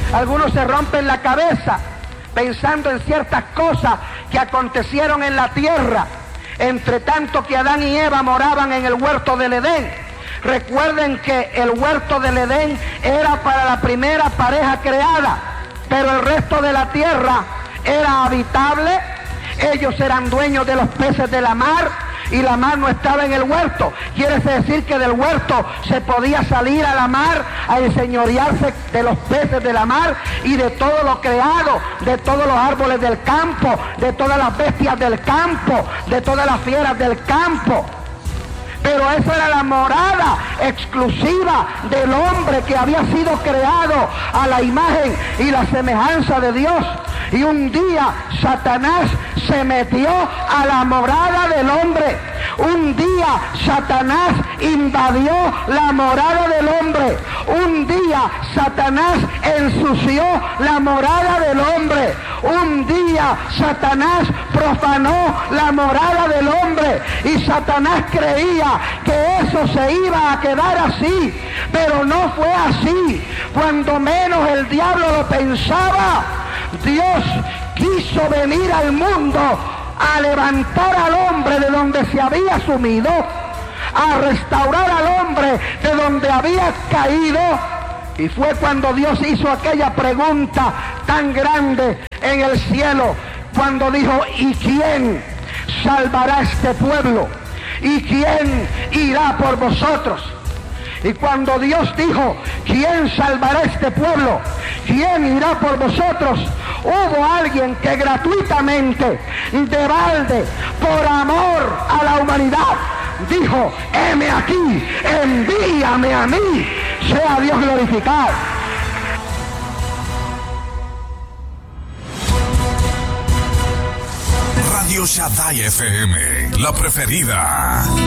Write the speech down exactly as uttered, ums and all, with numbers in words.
Algunos se rompen la cabeza pensando en ciertas cosas que acontecieron en la tierra, entre tanto que Adán y Eva moraban en el huerto del Edén. Recuerden que el huerto del Edén era para la primera pareja creada, pero el resto de la tierra era habitable. Ellos eran dueños de los peces de la mar y la mar no estaba en el huerto. Quiere decir que del huerto se podía salir a la mar a enseñorearse de los peces de la mar y de todo lo creado, de todos los árboles del campo, de todas las bestias del campo, de todas las fieras del campo. Pero esa era la morada exclusiva del hombre que había sido creado a la imagen y la semejanza de Dios. Y un día Satanás se metió a la morada del hombre. Un día Satanás invadió la morada del hombre. Un día Satanás ensució la morada del hombre. Un día Satanás profanó la morada del hombre. Y Satanás creía que eso se iba a quedar así. Pero no fue así. Cuando menos el diablo lo pensaba, Dios quiso venir al mundo a levantar al hombre de donde se había sumido, a restaurar al hombre de donde había caído. Y fue cuando Dios hizo aquella pregunta tan grande en el cielo, cuando dijo: ¿y quién salvará este pueblo? ¿Y quién irá por vosotros? Y cuando Dios dijo: ¿quién salvará este pueblo? ¿Quién irá por vosotros? Hubo alguien que gratuitamente, de balde, por amor a la humanidad, dijo: heme aquí, envíame a mí. Sea Dios glorificado. Radio Shaddai F M, la preferida.